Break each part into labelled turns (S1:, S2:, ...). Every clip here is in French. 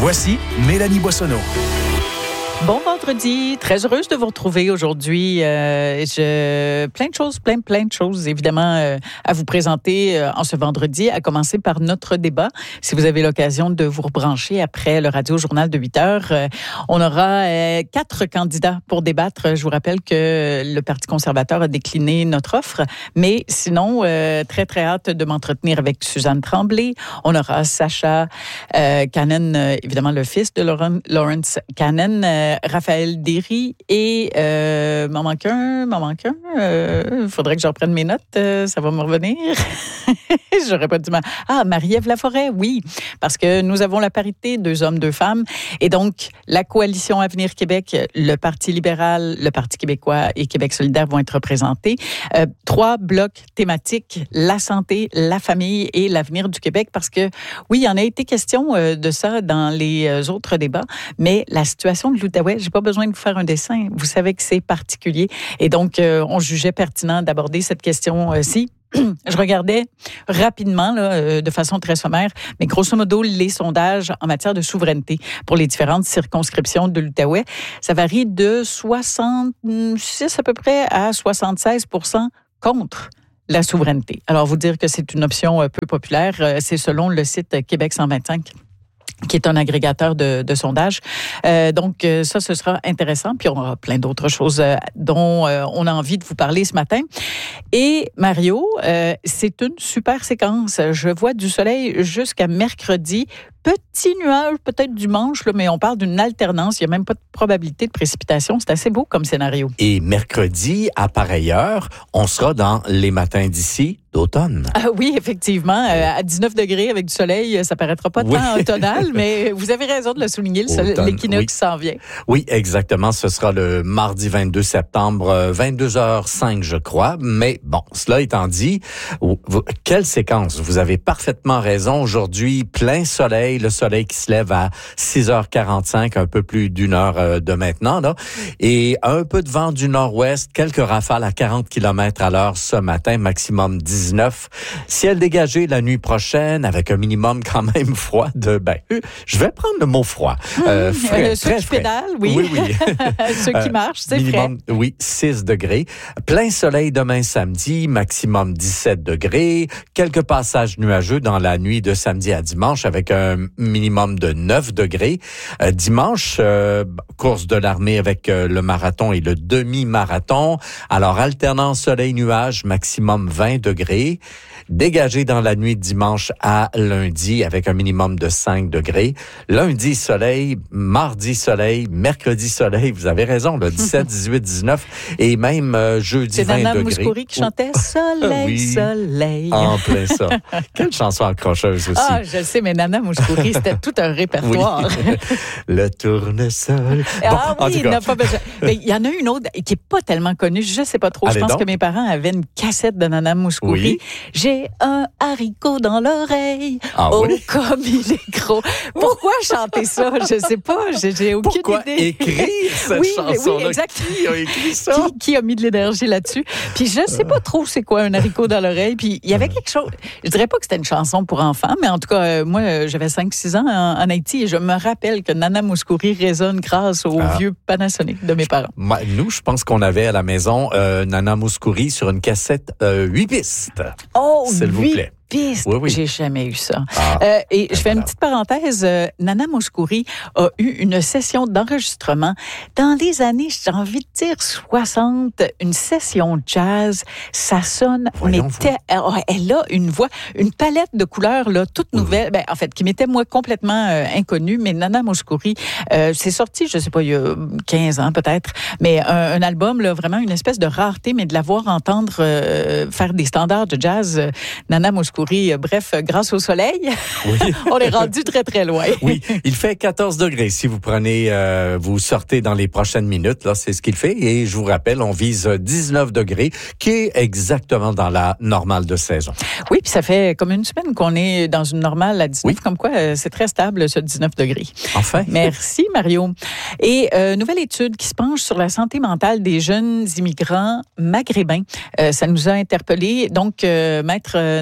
S1: Voici Mélanie Boissonneau.
S2: Bon vendredi, très heureuse de vous retrouver aujourd'hui. Plein de choses évidemment à vous présenter en ce vendredi, à commencer par notre débat. Si vous avez l'occasion de vous rebrancher après le radio-journal de 8 heures, on aura 4 candidats pour débattre. Je vous rappelle que le Parti conservateur a décliné notre offre, mais sinon, très hâte de m'entretenir avec Suzanne Tremblay. On aura Sacha Cannon, évidemment le fils de Lawrence Cannon, Raphaël Derry et m'en manque un. Faudrait que je reprenne mes notes, ça va me revenir. J'aurais pas dû Marie-Ève Laforêt, oui, parce que nous avons la parité, 2 hommes, 2 femmes, et donc la coalition Avenir Québec, le Parti libéral, le Parti québécois et Québec solidaire vont être représentés. 3 blocs thématiques, la santé, la famille et l'avenir du Québec, parce que oui, il y en a été question de ça dans les autres débats, mais la situation de l'Outaouais, j'ai pas besoin de vous faire un dessin, vous savez que c'est particulier, et donc on jugeait pertinent d'aborder cette question-ci. Je regardais rapidement, de façon très sommaire, mais grosso modo, les sondages en matière de souveraineté pour les différentes circonscriptions de l'Outaouais, ça varie de 66 à peu près à 76% contre la souveraineté. Alors, vous dire que c'est une option peu populaire, c'est selon le site Québec 125. Qui est un agrégateur de sondages. Donc, ça, ce sera intéressant. Puis, on aura plein d'autres choses dont on a envie de vous parler ce matin. Et Mario, c'est une super séquence. Je vois du soleil jusqu'à mercredi. Petit nuage, peut-être dimanche, là, mais on parle d'une alternance. Il n'y a même pas de probabilité de précipitation. C'est assez beau comme scénario.
S3: Et mercredi, à pareille heure, on sera dans les matins d'ici d'automne.
S2: Ah oui, effectivement. À 19 degrés avec du soleil, ça paraîtra pas tant automnal, mais vous avez raison de le souligner. L'équinoxe s'en vient.
S3: Oui, exactement. Ce sera le mardi 22 septembre, 22h05, je crois. Mais bon, cela étant dit, quelle séquence? Vous avez parfaitement raison. Aujourd'hui, plein soleil. Le soleil qui se lève à 6h45, un peu plus d'une heure de maintenant, là. Et un peu de vent du nord-ouest, quelques rafales à 40 km/h ce matin, maximum 19. Ciel dégagé la nuit prochaine, avec un minimum quand même froid de, je vais prendre le mot froid. Frais,
S2: ceux qui pédalent, oui.
S3: Oui.
S2: Ceux qui marchent, c'est
S3: minimum,
S2: frais.
S3: Oui, 6 degrés. Plein soleil demain samedi, maximum 17 degrés. Quelques passages nuageux dans la nuit de samedi à dimanche, avec un minimum de 9 degrés. Dimanche, course de l'armée avec le marathon et le demi-marathon. Alors, alternance soleil-nuage, maximum 20 degrés. Dégagé dans la nuit de dimanche à lundi avec un minimum de 5 degrés. Lundi, soleil. Mardi, soleil. Mercredi, soleil. Vous avez raison, le 17, 18, 19. Et même jeudi, 20 degrés.
S2: C'est Nana Mouskouri qui chantait « Soleil,
S3: oui,
S2: soleil ».
S3: En plein ça. Quelle chanson accrocheuse aussi.
S2: Ah, je le sais, mais Nana Mouskouri, c'était tout un répertoire.
S3: Oui. Le tournesol.
S2: Oui, il n'a pas besoin. Mais il y en a une autre qui n'est pas tellement connue. Je ne sais pas trop. Je pense que mes parents avaient une cassette de Nana Mouskouri. Oui. J'ai un haricot dans l'oreille. Comme il est gros. Pourquoi chanter ça? Je ne sais pas. J'ai aucune idée.
S3: Écrire cette chanson-là?
S2: Oui, exact.
S3: Qui a écrit ça?
S2: Qui a mis de l'énergie là-dessus? Puis je ne sais pas trop c'est quoi un haricot dans l'oreille. Puis il y avait quelque chose. Je dirais pas que c'était une chanson pour enfants, mais en tout cas, moi, j'avais 5-6 ans en Haïti et je me rappelle que Nana Mouskouri résonne grâce au vieux Panasonic de mes parents.
S3: Nous, je pense qu'on avait à la maison Nana Mouskouri sur une cassette 8 pistes.
S2: Oh,
S3: s'il vous plaît.
S2: Pistes.
S3: Oui.
S2: J'ai jamais eu ça. Et je fais une petite parenthèse. Nana Mouskouri a eu une session d'enregistrement dans les années, j'ai envie de dire 60, une session jazz. Ça sonne, elle a une voix, une palette de couleurs là, toute nouvelle. En fait, qui m'était moi complètement inconnue. Mais Nana Mouskouri, c'est sorti, je sais pas, il y a 15 ans peut-être, mais un album là, vraiment une espèce de rareté, mais de la voir entendre faire des standards de jazz. Nana Mouskouri. Bref, grâce au soleil, on est rendu très, très loin.
S3: Oui, il fait 14 degrés. Si vous prenez, vous sortez dans les prochaines minutes, là, c'est ce qu'il fait. Et je vous rappelle, on vise 19 degrés, qui est exactement dans la normale de saison.
S2: Oui, puis ça fait comme une semaine qu'on est dans une normale à 19, comme quoi c'est très stable, ce 19 degrés.
S3: Enfin.
S2: Merci, Mario. Et nouvelle étude qui se penche sur la santé mentale des jeunes immigrants maghrébins. Ça nous a interpellés. Donc, Maître Nazar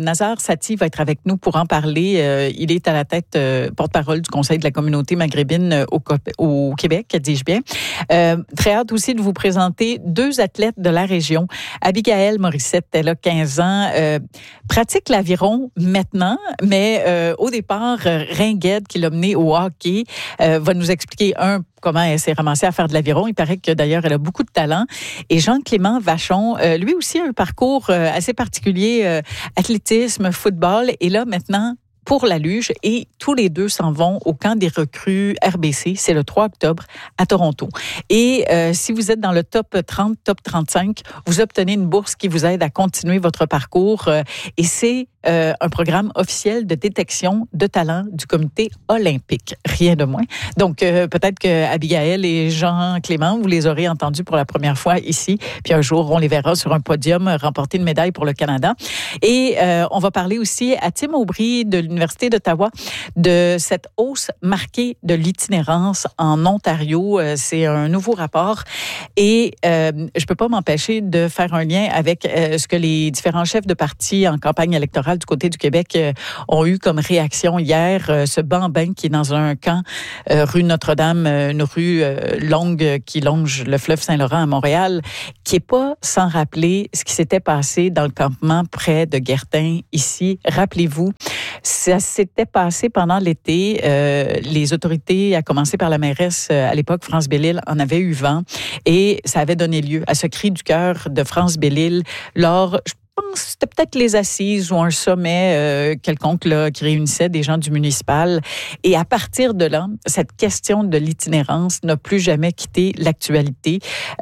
S2: Satie va être avec nous pour en parler. Il est à la tête porte-parole du Conseil de la communauté maghrébine au Québec, dis-je bien. Très hâte aussi de vous présenter 2 athlètes de la région. Abigaël Morissette, elle a 15 ans, pratique l'aviron maintenant, mais au départ, Ringuette, qui l'a menée au hockey, va nous expliquer comment elle s'est ramassée à faire de l'aviron. Il paraît que d'ailleurs, elle a beaucoup de talent. Et Jean-Clément Vachon, lui aussi a un parcours assez particulier, athlétisme, football. Et là, maintenant, pour la luge, et tous les 2 s'en vont au camp des recrues RBC. C'est le 3 octobre à Toronto. Et si vous êtes dans le top 30, top 35, vous obtenez une bourse qui vous aide à continuer votre parcours. Et c'est un programme officiel de détection de talent du comité olympique. Rien de moins. Donc, peut-être que Abigaël et Jean-Clément, vous les aurez entendus pour la première fois ici. Puis un jour, on les verra sur un podium remporter une médaille pour le Canada. Et on va parler aussi à Tim Aubry de l'Université d'Ottawa de cette hausse marquée de l'itinérance en Ontario. C'est un nouveau rapport. Et je peux pas m'empêcher de faire un lien avec ce que les différents chefs de parti en campagne électorale du côté du Québec ont eu comme réaction hier. Ce bambin qui est dans un camp rue Notre-Dame, une rue longue qui longe le fleuve Saint-Laurent à Montréal, qui est pas sans rappeler ce qui s'était passé dans le campement près de Guertin ici. Rappelez-vous, ça s'était passé pendant l'été. Les autorités, à commencer par la mairesse à l'époque, France Bellil, en avaient eu vent et ça avait donné lieu à ce cri du cœur de France Bellil lors, je pense, c'était peut-être les assises ou un sommet quelconque là, qui réunissait des gens du municipal. Et à partir de là, cette question de l'itinérance n'a plus jamais quitté l'actualité.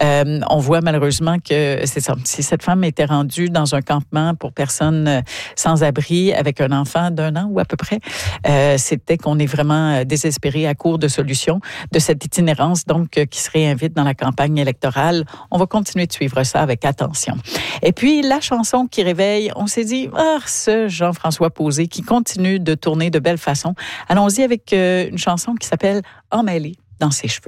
S2: On voit malheureusement que c'est ça. Si cette femme était rendue dans un campement pour personnes sans abri avec un enfant d'1 an ou à peu près, c'était qu'on est vraiment désespéré à court de solutions de cette itinérance donc qui se réinvite dans la campagne électorale. On va continuer de suivre ça avec attention. Et puis la chanson qui réveille, on s'est dit, ce Jean-François Posé qui continue de tourner de belle façon. Allons-y avec une chanson qui s'appelle « Emmêlé dans ses cheveux ».